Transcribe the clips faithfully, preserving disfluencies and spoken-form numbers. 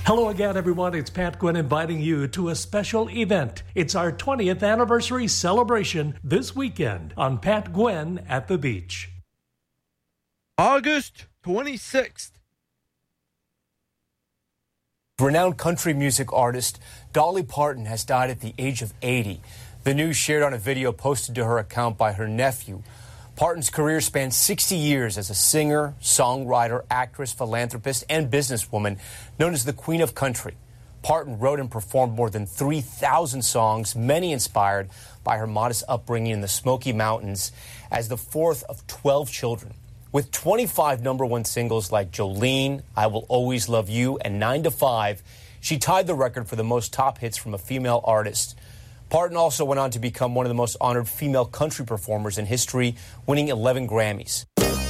Hello again, everyone. It's Pat Gwynn inviting you to a special event. It's our twentieth anniversary celebration this weekend on Pat Gwynn at the Beach. August twenty-sixth. Renowned country music artist Dolly Parton has died at the age of eighty. The news shared on a video posted to her account by her nephew. Parton's career spanned sixty years as a singer, songwriter, actress, philanthropist, and businesswoman known as the Queen of Country. Parton wrote and performed more than three thousand songs, many inspired by her modest upbringing in the Smoky Mountains as the fourth of twelve children. With twenty-five number one singles like Jolene, I Will Always Love You, and nine to five, she tied the record for the most top hits from a female artist. Parton also went on to become one of the most honored female country performers in history, winning eleven Grammys.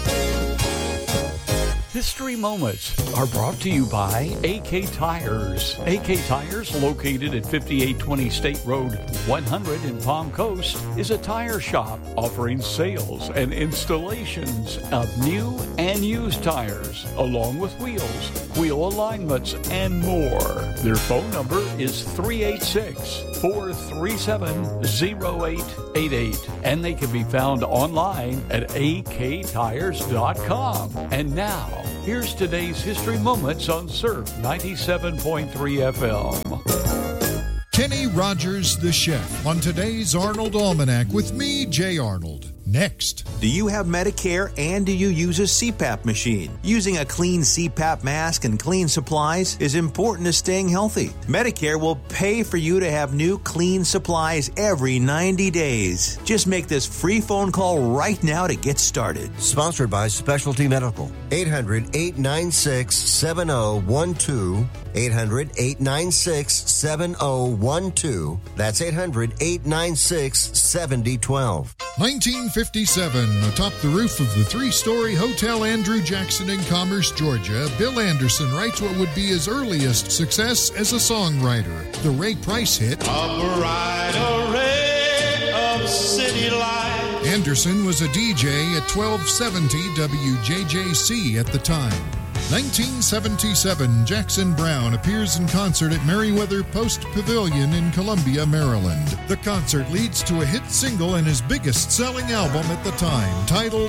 History Moments are brought to you by A K Tires. A K Tires, located at fifty-eight twenty State Road one hundred in Palm Coast, is a tire shop offering sales and installations of new and used tires, along with wheels, wheel alignments, and more. Their phone number is three eight six, four three seven, zero eight eight eight, and they can be found online at a k tires dot com. And now, here's today's History Moments on Surf ninety-seven point three F M. Kenny Rogers, the chef, on today's Arnold Almanac with me, Jay Arnold. Next. Do you have Medicare and do you use a C PAP machine? Using a clean C PAP mask and clean supplies is important to staying healthy. Medicare will pay for you to have new clean supplies every ninety days. Just make this free phone call right now to get started. Sponsored by Specialty Medical. eight hundred, eight nine six, seven oh one two. eight hundred, eight nine six, seven oh one two. That's eight hundred, eight nine six, seven oh one two. nineteen fifty-seven, atop the roof of the three-story Hotel Andrew Jackson in Commerce, Georgia, Bill Anderson writes what would be his earliest success as a songwriter, the Ray Price hit, A bright array of city lights. Anderson was a D J at twelve seventy W J J C at the time. nineteen seventy-seven, Jackson Browne appears in concert at Merriweather Post Pavilion in Columbia, Maryland. The concert leads to a hit single and his biggest-selling album at the time, titled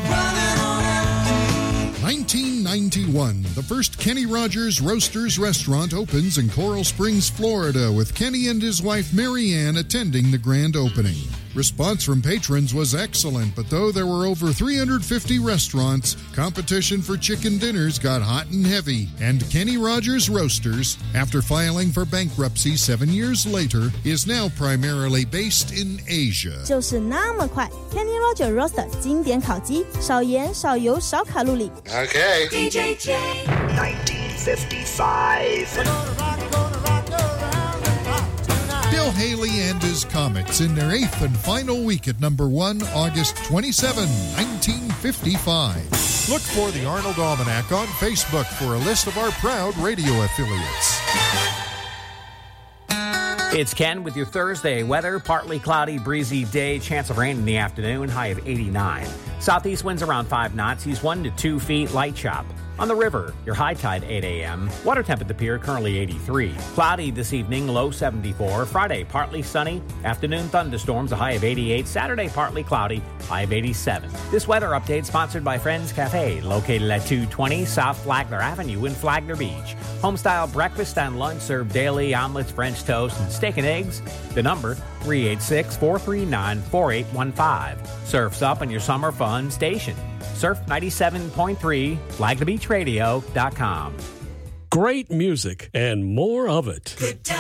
nineteen ninety-one. The first Kenny Rogers Roasters restaurant opens in Coral Springs, Florida, with Kenny and his wife Mary Ann attending the grand opening. Response from patrons was excellent, but though there were over three hundred fifty restaurants, competition for chicken dinners got hot and heavy, and Kenny Rogers Roasters, after filing for bankruptcy seven years later, is now primarily based in Asia. 就是那么快 Kenny Rogers Roasters 经典烤鸡，少盐、少油、少卡路里。 Okay. D J J, nineteen fifty-five. Bill Haley and his Comets in their eighth and final week at number one, August twenty-seventh, nineteen fifty-five. Look for the Arnold Almanac on Facebook for a list of our proud radio affiliates. It's Ken with your Thursday weather. Partly cloudy, breezy day, chance of rain in the afternoon, high of eighty-nine. Southeast winds around five knots, seas one to two feet, light chop. On the river, your high tide eight a.m. Water temp at the pier currently eighty-three. Cloudy this evening, low seventy-four. Friday, partly sunny. Afternoon thunderstorms, a high of eighty-eight. Saturday, partly cloudy, high of eighty-seven. This weather update sponsored by Friends Cafe, located at two twenty South Flagler Avenue in Flagler Beach. Homestyle breakfast and lunch served daily, omelets, French toast, and steak and eggs. The number, three eight six, four three nine, four eight one five. Surf's up on your summer fun station. Surf ninety-seven point three, flag the beach radio dot com. Great music and more of it.